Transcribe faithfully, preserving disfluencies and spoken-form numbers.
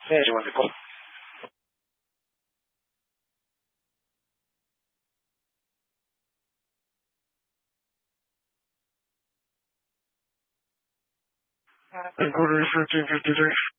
ね、自分でこう。これ、フィフティーフィフティーです。